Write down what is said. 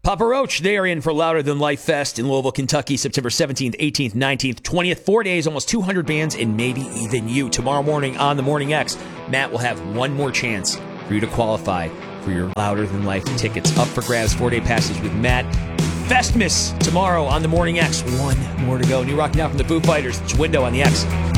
Papa Roach, they are in for Louder Than Life Fest in Louisville, Kentucky, September 17th, 18th, 19th, 20th. 4 days, almost 200 bands, and maybe even you. Tomorrow morning on The Morning X, Matt will have one more chance for you to qualify for your Louder Than Life tickets. Up for grabs, 4-day passes with Matt. Festmas tomorrow on The Morning X. One more to go. New Rock Now from the Foo Fighters. It's Window on the X.